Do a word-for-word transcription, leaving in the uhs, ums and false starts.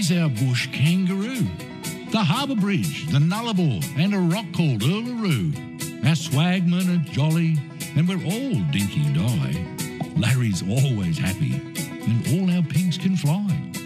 There's our bush kangaroo, the Harbour Bridge, the Nullarbor, and a rock called Uluru. Our swagmen are jolly, and we're all dinky die. Larry's always happy, and all our pigs can fly.